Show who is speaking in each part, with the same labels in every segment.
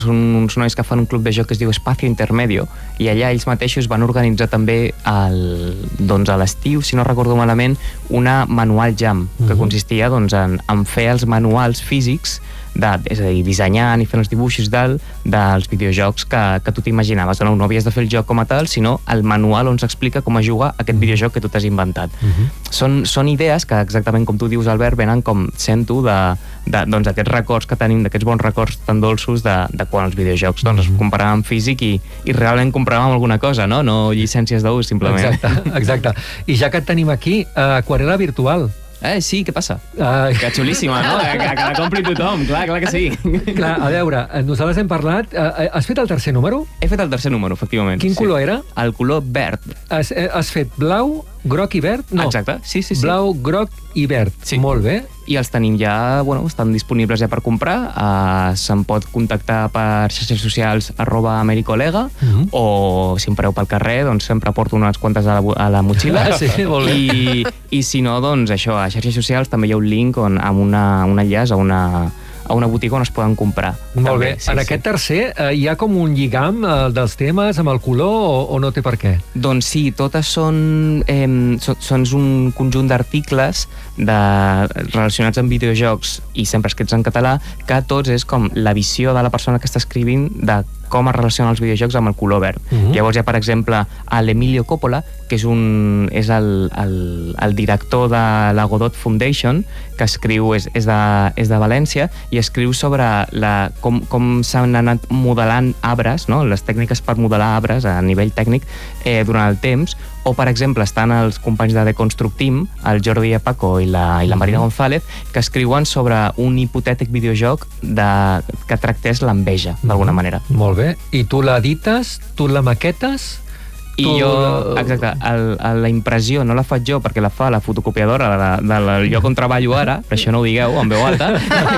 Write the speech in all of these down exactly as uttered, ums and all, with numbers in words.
Speaker 1: uns nois que fan un club de joc que es diu Espacio Intermedio, i allà ells mateixos van organitzar també el, doncs a l'estiu, si no recordo malament, una manual jam, que consistia doncs, en, en fer els manuals físics, de, és a dir, dissenyant i fent els dibuixos del, dels videojocs que, que tu t'imaginaves. No, no havies de fer el joc com a tal, sinó el manual on s'explica com a jugar aquest videojoc que tu t'has inventat. Uh-huh. Són, són idees que, exactament com tu dius, Albert, venen com sento de, de, doncs, aquests records que tenim, d'aquests bons records tan dolços de, de quan els videojocs doncs, es comparàvem físic i, i realment compràvem alguna cosa, no? No llicències d'ús, simplement.
Speaker 2: Exacte, exacte. I ja que et tenim aquí, uh, aquarel·la virtual.
Speaker 1: Eh, sí, què passa?
Speaker 2: Uh...
Speaker 1: Que xulíssima, no? Que, que la compri tothom, clar, clar que sí.
Speaker 2: Clar, a veure, nosaltres hem parlat... Uh, has fet el tercer número?
Speaker 1: He fet el tercer número, efectivament.
Speaker 2: Quin
Speaker 1: sí.
Speaker 2: color era?
Speaker 1: El color verd.
Speaker 2: Has, has fet blau, groc i verd? No.
Speaker 1: Exacte, sí, sí, sí.
Speaker 2: Blau, groc i verd.
Speaker 1: Sí.
Speaker 2: Molt bé.
Speaker 1: I els tenim ja, bueno, estan disponibles ja per comprar. Uh, se'n pot contactar per xarxes socials arroba americolega uh-huh. o si em pareu pel carrer, doncs sempre porto unes quantes a la, a la motxilla.
Speaker 2: Sí, molt bé.
Speaker 1: I, I si no, doncs això, a xarxes socials també hi ha un link on, amb una, un enllaç a una a una botiga on es poden comprar.
Speaker 2: Molt
Speaker 1: també,
Speaker 2: bé.
Speaker 1: Sí,
Speaker 2: en
Speaker 1: sí.
Speaker 2: aquest tercer eh, hi ha com un lligam eh, dels temes amb el color o, o no té per què?
Speaker 1: Doncs sí, totes són, eh, són, són un conjunt d'articles de, relacionats amb videojocs i sempre escrits en català, que tots és com la visió de la persona que està escrivint de com es relacionen els videojocs amb el color verd. Uh-huh. Llavors hi ha, per exemple, a l'Emilio Coppola, que és, un, és el, el, el director de la Godot Foundation, que escriu, és, és, de, és de València, i escriu sobre la, com, com s'han anat modelant arbres, no? Les tècniques per modelar arbres a nivell tècnic eh, durant el temps, o, per exemple, estan els companys de Deconstruct Team, el Jordi Epaco i la, i la Marina González, que escriuen sobre un hipotètic videojoc de, que tractés l'enveja, d'alguna manera.
Speaker 2: Molt bé. I tu l'edites? Tu la maquetes?
Speaker 1: I
Speaker 2: tu...
Speaker 1: jo, exacte, el, el, la impressió no la faig jo perquè la fa la fotocopiadora de, de, del lloc on treballo ara, per això no ho digueu en veu alta.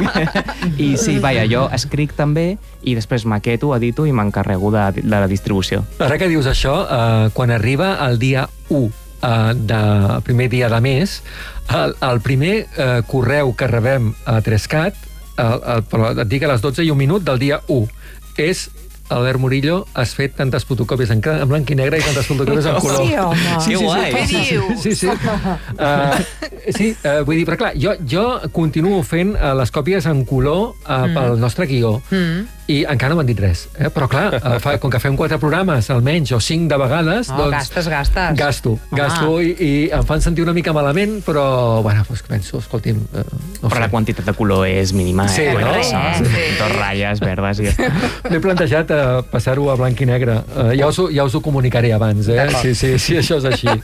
Speaker 1: I sí, vaja, jo escric també i després maqueto, edito i m'encarrego de, de la distribució.
Speaker 2: Ara que dius això, eh, quan arriba el dia u eh, de primer dia de mes, el, el primer eh, correu que rebem a Trescat, el, el, però et dic a les dotze i un minut del dia u, és Albert Murillo, has fet tantes fotocòpies en, en blanc i negre i tantes fotocòpies en color.
Speaker 3: Sí, home.
Speaker 2: Sí, sí,
Speaker 1: guai.
Speaker 2: sí, sí, sí, sí, sí. Uh, sí uh, vull dir, però clar, jo, jo continuo fent uh, les còpies en color uh, mm. pel nostre guió. Mm. I encara no m'han dit res. Eh? Però clar, uh, fa, com que fem quatre programes, almenys, o cinc de vegades,
Speaker 3: oh,
Speaker 2: doncs...
Speaker 3: gastes, gastes.
Speaker 2: Gasto, gasto i, i em fan sentir una mica malament, però, bueno, doncs penso, escolti'm... Uh, no
Speaker 1: però
Speaker 2: sé.
Speaker 1: la quantitat de color és mínima, eh?
Speaker 2: Sí,
Speaker 1: bueno,
Speaker 2: no?
Speaker 1: sí.
Speaker 3: Sí.
Speaker 1: Dos ratlles verdes i ja està.
Speaker 2: M'he plantejat uh, passar-ho a blanc i negre. Uh, ja, us, ja us ho comunicaré abans, eh? Sí, sí, sí, això és així.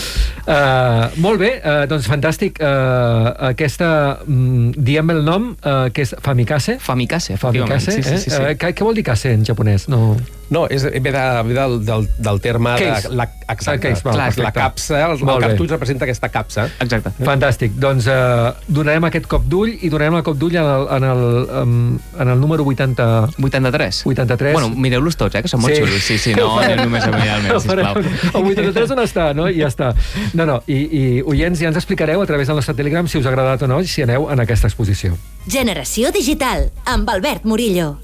Speaker 2: Uh, molt bé, uh, doncs fantàstic. Uh, aquesta, um, diem el nom, uh, que és Famikase.
Speaker 1: Famikase, efectivament.
Speaker 2: Famikase,
Speaker 1: sí, sí, sí, sí.
Speaker 2: Eh? Uh, què, què vol dir kase en japonès? No...
Speaker 4: No, és, ve, de, ve del, del, del terme...
Speaker 2: Case.
Speaker 4: De, la, exacte.
Speaker 2: Case, val,
Speaker 4: Clar, la capsa, el, el cartutx representa aquesta capsa.
Speaker 1: Exacte.
Speaker 2: Fantàstic. Doncs uh, donarem aquest cop d'ull i donarem el cop d'ull en el, en el, um, en el número vuitanta...
Speaker 1: vuitanta-tres.
Speaker 2: vuitanta-tres.
Speaker 1: Bueno, mireu-los tots, eh, que són molt
Speaker 2: Sí.
Speaker 1: xulos. Sí, sí, no, no només a mirar el meu, sisplau.
Speaker 2: El vuitanta-tres on està, no? I ja està. No, no, i, i oients, ja ens explicareu a través del nostre Telegram si us ha agradat o no, si aneu en aquesta exposició.
Speaker 5: Generació Digital, amb Albert Murillo.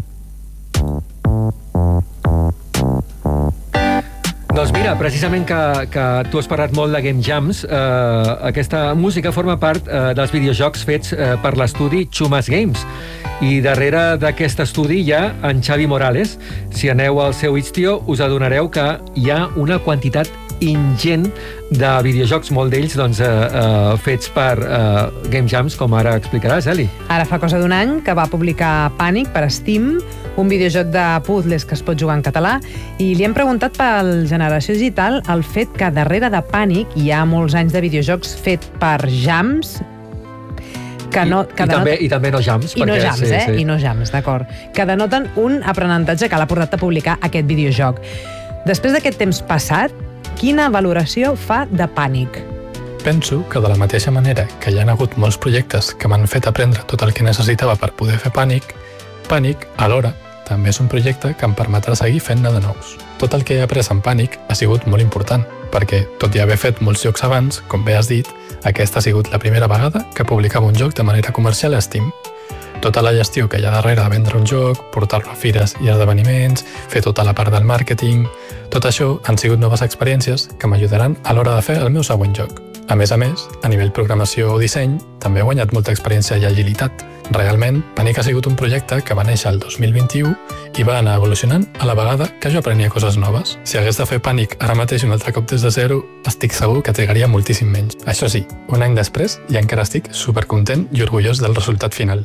Speaker 2: Doncs mira, precisament que, que tu has parlat molt de Game Jams, eh, aquesta música forma part eh, dels videojocs fets eh, per l'estudi Chumas Games. I darrere d'aquest estudi hi ha en Xavi Morales. Si aneu al seu Istio us adonareu que hi ha una quantitat ingent de videojocs, molt d'ells doncs, eh, eh, fets per eh, Game Jams, com ara explicaràs, Eli.
Speaker 3: Ara fa cosa d'un any que va publicar Panic per Steam, un videojoc de puzzles que es pot jugar en català, i li hem preguntat pel Generació Digital el fet que darrere de Panic hi ha molts anys de videojocs fet per Jams, que no, que
Speaker 2: I, i, també, I també no jams.
Speaker 3: I no
Speaker 2: perquè,
Speaker 3: jams,
Speaker 2: sí,
Speaker 3: eh?
Speaker 2: sí.
Speaker 3: I no jams, d'acord. Que denoten un aprenentatge que l'ha portat a publicar aquest videojoc. Després d'aquest temps passat, quina valoració fa de Panic?
Speaker 6: Penso que de la mateixa manera que hi ha hagut molts projectes que m'han fet aprendre tot el que necessitava per poder fer Panic, Panic, alhora, també és un projecte que em permetrà seguir fent-ne de nous. Tot el que he après en Panic ha sigut molt important, perquè, tot i haver fet molts jocs abans, com bé has dit, aquesta ha sigut la primera vegada que publicava un joc de manera comercial a Steam. Tota la gestió que hi ha darrere de vendre un joc, portar-lo a fires i esdeveniments, fer tota la part del màrqueting... Tot això han sigut noves experiències que m'ajudaran a l'hora de fer el meu següent joc. A més a més, a nivell programació o disseny, també he guanyat molta experiència i agilitat. Realment, Panic ha sigut un projecte que va néixer el dos mil vint-i-u i va anar evolucionant a la vegada que jo aprenia coses noves. Si hagués de fer Panic ara mateix un altre cop des de zero, estic segur que trigaria moltíssim menys. Això sí, un any després i encara estic supercontent i orgullós del resultat final.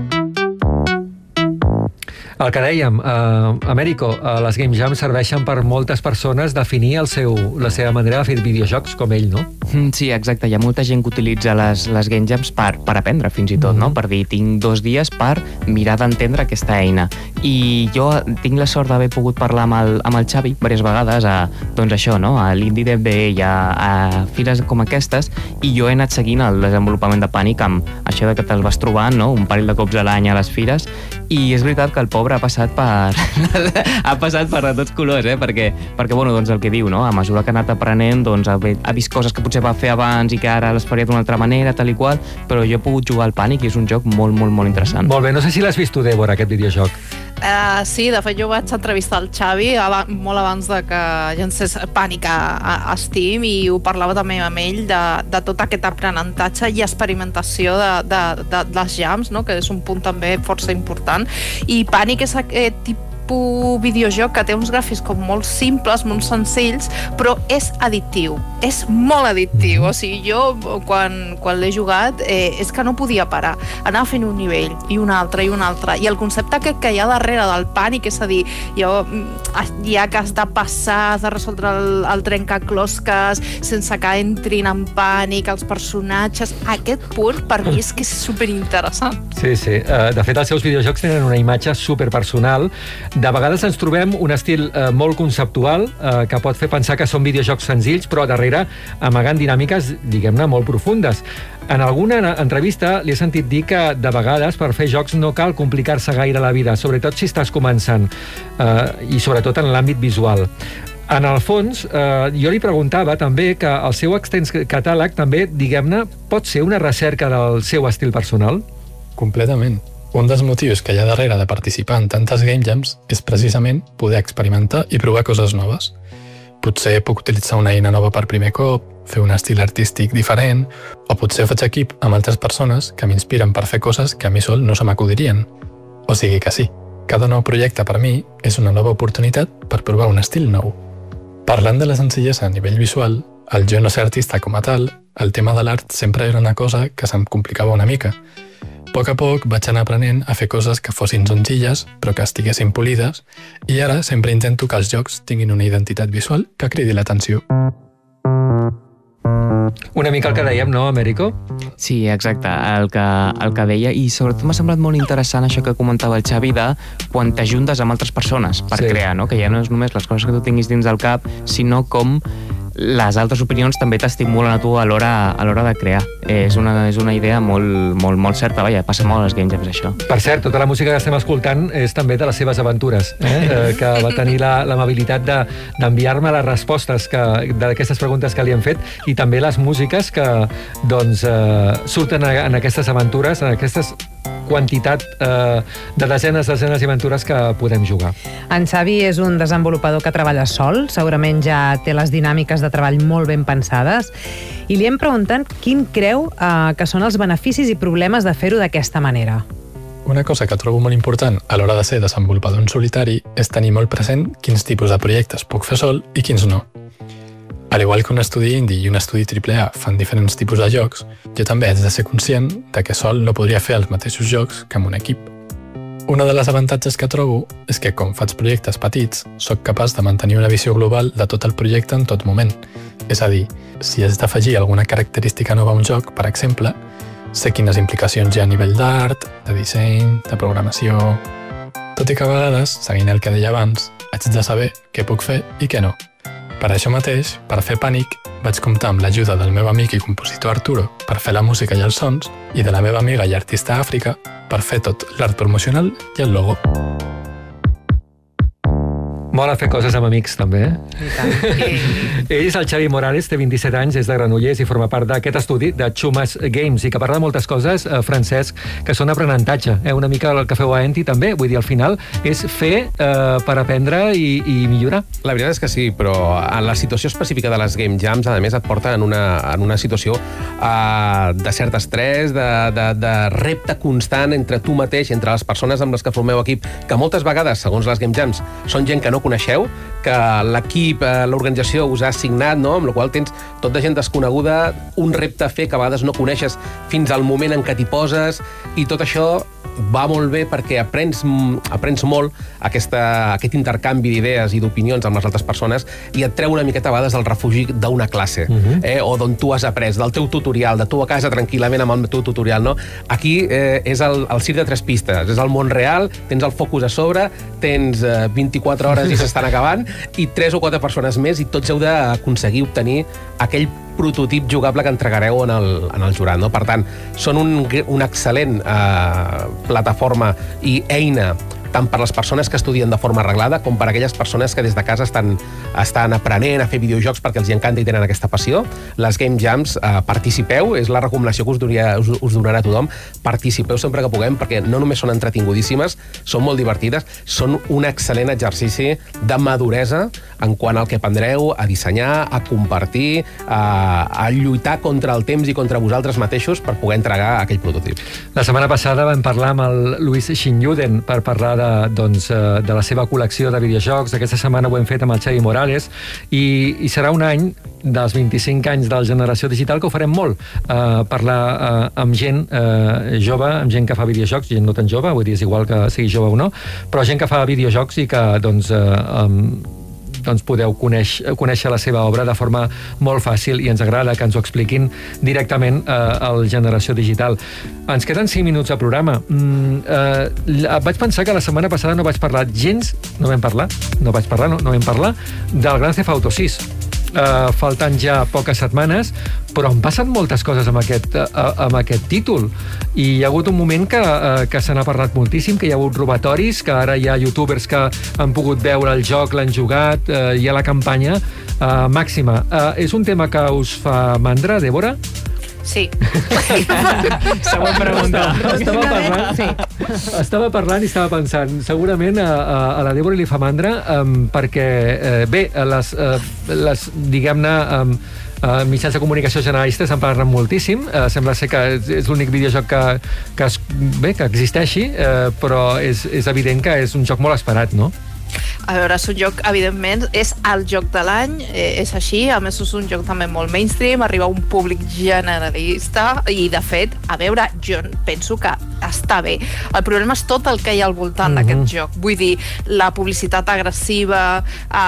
Speaker 2: El que dèiem, eh, Américo, eh, les Game Jams serveixen per moltes persones definir el seu, la seva manera de fer videojocs com ell, no?
Speaker 1: Sí, exacte. Hi ha molta gent que utilitza les, les Game Jams per, per aprendre, fins i tot, mm-hmm. no? Per dir, tinc dos dies per mirar d'entendre aquesta eina. I jo tinc la sort d'haver pogut parlar amb el, amb el Xavi diverses vegades a, doncs això, no? A l'Indie Dev Day i a, a fires com aquestes, i jo he anat seguint el desenvolupament de Panic amb això de que te'ls vas trobant, no? Un parell de cops a l'any a les fires, i és veritat que el pobre ha passat per ha passat per de tots colors, eh? perquè, perquè bueno, doncs el que diu, no? A mesura que ha anat aprenent, doncs ha, ha vist coses que potser va fer abans i que ara les faria d'una altra manera, tal i qual, però jo he pogut jugar al Panic i és un joc molt, molt, molt interessant.
Speaker 2: Molt bé, no sé si l'has vist tu, Débora, aquest videojoc.
Speaker 7: Uh, sí, de fet jo vaig entrevistar el Xavi aba- molt abans de que llancés Panic a, a, a Steam, i ho parlava també amb ell de, de tot aquest aprenentatge i experimentació de, de, de, de les jams, no? Que és un punt també força important, i Panic és aquest tipus videojoc que té uns gràfics com molt simples, molt senzills, però és addictiu, és molt addictiu. O sigui, jo quan, quan l'he jugat eh, és que no podia parar, anava fent un nivell i un altre i un altre, i el concepte que, que hi ha darrere del Pànic, és a dir, jo, ja que has de passar, has de resoldre el, el trencaclosques sense que entrin en pànic els personatges, aquest punt per mi és que és superinteressant.
Speaker 2: Sí, sí. De fet, els seus videojocs tenen una imatge superpersonal. De vegades ens trobem un estil eh, molt conceptual eh, que pot fer pensar que són videojocs senzills, però darrere amagant dinàmiques, diguem-ne, molt profundes. En alguna entrevista li he sentit dir que de vegades per fer jocs no cal complicar-se gaire la vida, sobretot si estàs començant, eh, i sobretot en l'àmbit visual. En el fons, eh, jo li preguntava també que el seu extens catàleg també, diguem-ne, pot ser una recerca del seu estil personal?
Speaker 6: Completament. Un dels motius que hi ha darrere de participar en tantes Game Jams és precisament poder experimentar i provar coses noves. Potser puc utilitzar una eina nova per primer cop, fer un estil artístic diferent, o potser faig equip amb altres persones que m'inspiren per fer coses que a mi sol no se m'acudirien. O sigui que sí, cada nou projecte per mi és una nova oportunitat per provar un estil nou. Parlant de la senzillesa a nivell visual, al jo no ser artista com a tal, el tema de l'art sempre era una cosa que se'm complicava una mica. A poc a poc vaig anar aprenent a fer coses que fossin senzilles, però que estiguessin polides, i ara sempre intento que els jocs tinguin una identitat visual que cridi l'atenció.
Speaker 2: Una mica el que dèiem, no, Américo?
Speaker 1: Sí, exacte, el que, el que deia, i sobretot m'ha semblat molt interessant això que comentava el Xavi de quan t'ajuntes amb altres persones per
Speaker 2: Sí.
Speaker 1: crear, no? Que ja no és només les coses que tu tinguis dins del cap, sinó com les altres opinions també t'estimulen a tu a l'hora a l'hora de crear. És una, és una idea molt, molt, molt certa, vaja, passa molt als Game Jams, això.
Speaker 2: Per cert, tota la música que estem escoltant és també de les seves aventures, eh? eh que va tenir la- l'amabilitat de, d'enviar-me les respostes que, d'aquestes preguntes que li han fet, i també les músiques que doncs, eh, surten en aquestes aventures, en aquestes quantitat eh, de desenes, desenes d'aventures que podem jugar.
Speaker 3: En Xavi és un desenvolupador que treballa sol, segurament ja té les dinàmiques de treball molt ben pensades, i li hem preguntat quin creu eh, que són els beneficis i problemes de fer-ho d'aquesta manera.
Speaker 6: Una cosa que trobo molt important a l'hora de ser desenvolupador en solitari és tenir molt present quins tipus de projectes puc fer sol i quins no. Al igual que un estudi indie i un estudi triple A fan diferents tipus de jocs, jo també haig de ser conscient de que sol no podria fer els mateixos jocs que amb un equip. Una de les avantatges que trobo és que, com faig projectes petits, sóc capaç de mantenir una visió global de tot el projecte en tot moment. És a dir, si has d'afegir alguna característica nova a un joc, per exemple, sé quines implicacions hi ha a nivell d'art, de disseny, de programació... Tot i que a vegades, seguint el que deia abans, haig de saber què puc fer i què no. Per això mateix, per fer Pànic, vaig comptar amb l'ajuda del meu amic i compositor Arturo per fer la música i els sons, i de la meva amiga i artista Àfrica per fer tot l'art promocional i el logo.
Speaker 2: Mola fer coses amb amics, també, eh?
Speaker 3: I tant.
Speaker 2: Ell és el Xavi Morales, té vint-i-set anys, és de Granollers i forma part d'aquest estudi de Chumas Games i que parla de moltes coses, eh, Francesc, que són aprenentatge, eh? Una mica el que feu a Enti també, vull dir, al final és fer eh, per aprendre i, i millorar.
Speaker 4: La veritat és que sí, però en la situació específica de les Game Jams, a més, et porta en una, en una situació uh, de cert estrès, de, de, de repte constant entre tu mateix, entre les persones amb les que formeu equip, que moltes vegades, segons les Game Jams, són gent que no coneixeu, que l'equip, eh, l'organització us ha assignat, no? Amb la qual tens tot de gent desconeguda, un repte a fer que a vegades no coneixes fins al moment en què t'hi poses, i tot això va molt bé perquè aprens, aprens molt aquesta, aquest intercanvi d'idees i d'opinions amb les altres persones i et treu una miqueta a vegades el refugi d'una classe, uh-huh. eh, o d'on tu has après, del teu tutorial, de tu a casa tranquil·lament amb el teu tutorial, no? Aquí eh, és el, el circ de tres pistes, és el món real, tens el focus a sobre, tens eh, vint-i-quatre hores i s'estan acabant, i tres o quatre persones més, i tots heu d'aconseguir obtenir aquell prototip jugable que entregareu en el, en el jurat, no? Per tant, són un, un excel·lent eh, plataforma i eina tant per les persones que estudien de forma arreglada com per aquelles persones que des de casa estan, estan aprenent a fer videojocs perquè els hi encanta i tenen aquesta passió. Les Game Jams, eh, participeu, és la recomanació que us, donaria, us, us donarà a tothom. Participeu sempre que puguem, perquè no només són entretingudíssimes, són molt divertides, són un excel·lent exercici de maduresa en quant al que aprendreu a dissenyar, a compartir, a, a lluitar contra el temps i contra vosaltres mateixos per poder entregar aquell prototip.
Speaker 2: La setmana passada vam parlar amb el Luis Xinyuden per parlar de, doncs, de la seva col·lecció de videojocs. Aquesta setmana ho hem fet amb el Xavi Morales i, i serà un any dels vint-i-cinc anys de la Generació Digital que ho farem molt, eh, parlar eh, amb gent eh, jove, amb gent que fa videojocs, gent no tan jove, vull dir, és igual que sigui jove o no, però gent que fa videojocs i que doncs, eh, um, doncs podeu conèixer, conèixer la seva obra de forma molt fàcil i ens agrada que ens ho expliquin directament eh, al Generació Digital. Ens queden cinc minuts de programa. Mm, eh, vaig pensar que la setmana passada no vaig parlar gens, no vam parlar, no vaig parlar, no, no vam parlar del Grand Theft Auto sis. Uh, faltant ja poques setmanes, però han passat moltes coses amb aquest, uh, amb aquest títol i hi ha hagut un moment que, uh, que se n'ha parlat moltíssim, que hi ha hagut robatoris, que ara hi ha youtubers que han pogut veure el joc, l'han jugat, uh, hi ha la campanya uh, màxima. Uh, és un tema que us fa mandra, Débora?
Speaker 7: Sí.
Speaker 1: Següent pregunta.
Speaker 2: Estava parlant, sí. estava parlant i estava pensant, segurament a, a, a la Débora li fa mandra um, perquè, eh, bé, les, uh, les diguem-ne, um, uh, mitjans de comunicació generalistes en parlen moltíssim. Uh, sembla ser que és l'únic videojoc que, que, es, bé, que existeixi, uh, però és, és evident que és un joc molt esperat, no?
Speaker 7: A veure, és un joc, evidentment, és el joc de l'any, eh, és així, a més és un joc també molt mainstream, arriba a un públic generalista i, de fet, a veure, jo penso que està bé. El problema és tot el que hi ha al voltant mm-hmm. d'aquest joc. Vull dir, la publicitat agressiva,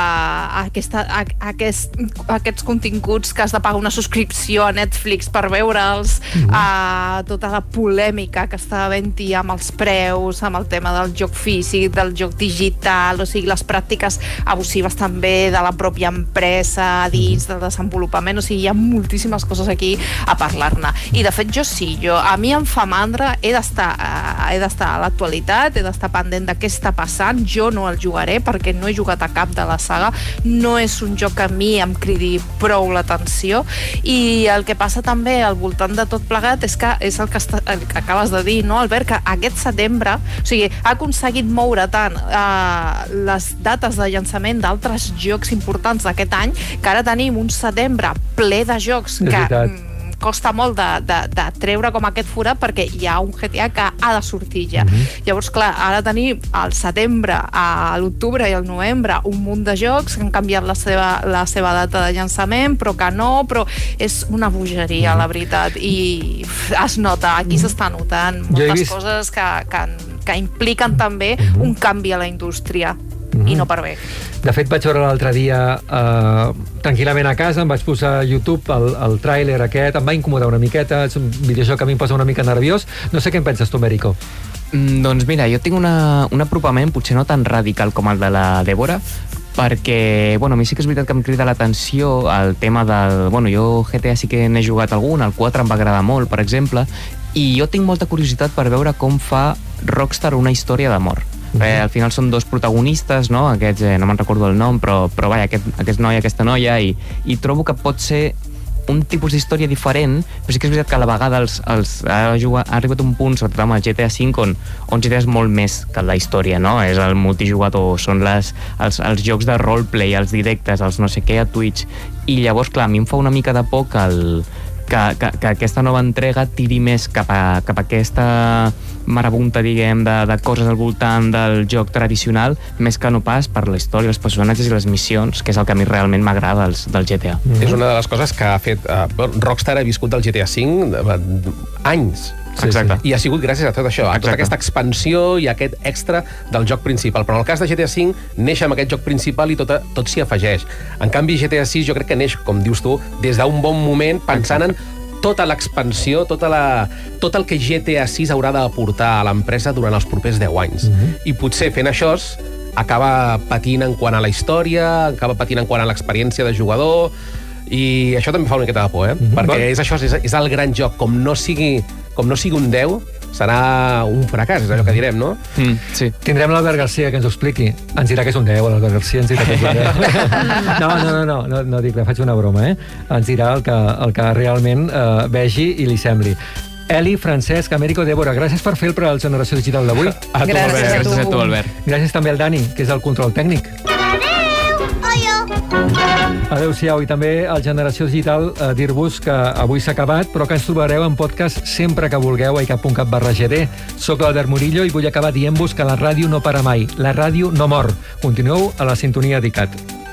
Speaker 7: eh, aquesta, a, aquest, aquests continguts que has de pagar una subscripció a Netflix per veure'ls, mm-hmm. eh, tota la polèmica que està havent-hi amb els preus, amb el tema del joc físic, del joc digital, o sigui, les pràctiques abusives també de la pròpia empresa dins del desenvolupament, o sigui, hi ha moltíssimes coses aquí a parlar-ne. I de fet jo sí, jo, a mi em fa mandra, he d'estar uh, he d'estar a l'actualitat, he d'estar pendent de què està passant, jo no el jugaré perquè no he jugat a cap de la saga, no és un joc que a mi em cridi prou l'atenció, i el que passa també al voltant de tot plegat és que és el que, està, el que acabes de dir, no, Albert, que aquest setembre, o sigui, ha aconseguit moure tant uh, les dates de llançament d'altres jocs importants d'aquest any, que ara tenim un setembre ple de jocs que mm, costa molt de, de, de treure com aquest forat perquè hi ha un G T A que ha de sortir ja. Mm-hmm. Llavors, clar, ara tenim al setembre, a l'octubre i al novembre un munt de jocs que han canviat la seva, la seva data de llançament, però que no, però és una bogeria, mm-hmm. la veritat, i es nota, aquí mm-hmm. s'està notant moltes vist... coses que, que, que impliquen també mm-hmm. un canvi a la indústria. Mm-hmm. I no per bé.
Speaker 2: De fet, vaig veure l'altre dia eh, tranquil·lament a casa, em vaig posar a YouTube el, el tràiler aquest, em va incomodar una miqueta, és un videojoc que a mi em posa una mica nerviós. No sé què en penses tu, Mèrico.
Speaker 1: Mm, doncs mira, jo tinc una, un apropament potser no tan radical com el de la Débora, perquè, bueno, a mi sí que és veritat que em crida l'atenció el tema del... Bueno, jo G T A sí que n'he jugat algun, el quatre em va agradar molt, per exemple, i jo tinc molta curiositat per veure com fa Rockstar una història d'amor. Mm-hmm. Eh, al final són dos protagonistes, no? Aquests, eh, no me'n recordo el nom, però, però vaja, aquest, aquest noi i aquesta noia, i, i trobo que pot ser un tipus d'història diferent, però sí que és veritat que a la vegada els, els, ha, jugat, ha arribat un punt, sobretot amb el G T A cinc, on, on G T A és molt més que la història, no? És el multijugador, són les, els, els jocs de roleplay, els directes, els no sé què a Twitch, i llavors, clar, a mi em fa una mica de por que el, que, que, que aquesta nova entrega tiri més cap a, cap a aquesta marabunta, diguem, de, de coses al voltant del joc tradicional, més que no pas per la història, els personatges i les missions, que és el que a mi realment m'agrada del, del G T A.
Speaker 4: Mm-hmm. És una de les coses que ha fet... Uh, Rockstar ha viscut del G T A cinc uh, anys.
Speaker 1: Exacte.
Speaker 4: I ha sigut gràcies a tot això, a
Speaker 1: Exacte.
Speaker 4: tota aquesta expansió i aquest extra del joc principal. Però en el cas de G T A cinc, neix amb aquest joc principal i tot, tot s'hi afegeix. En canvi, G T A sis jo crec que neix, com dius tu, des d'un bon moment, pensant en tota l'expansió, tota la, tot el que G T A sis haurà d'aportar a l'empresa durant els propers deu anys. Mm-hmm. I potser fent això acaba patint en quant a la història, acaba patint en quant a l'experiència de jugador, i això també fa una miqueta de por, eh? Mm-hmm. Perquè és això, és, és el gran joc. Com no sigui, com no sigui un deu, serà un fracàs, és allò que direm, no?
Speaker 1: Mm, sí.
Speaker 2: Tindrem l'Albert Garcia que ens ho expliqui. Ens dirà que és un deu, l'Albert Garcia ens dirà que és un deu. No, no, no, no, no, no dic, faig una broma, eh? Ens dirà el que, el que realment eh, vegi i li sembli. Eli, Francesc, Américo, Débora, gràcies per fer el per al Generació Digital d'avui.
Speaker 3: A tu, Gràcies Albert. a tu.
Speaker 1: Gràcies a tu, Albert.
Speaker 2: Gràcies també al Dani, que és el control tècnic. Adéu-siau, i també al Generació Digital eh, dir-vos que avui s'ha acabat, però que ens trobareu en podcast sempre que vulgueu a i cap punt cap barra G D. Soc l'Albert Murillo i vull acabar dient-vos que la ràdio no para mai, la ràdio no mor. Continueu a la sintonia d'I C A T.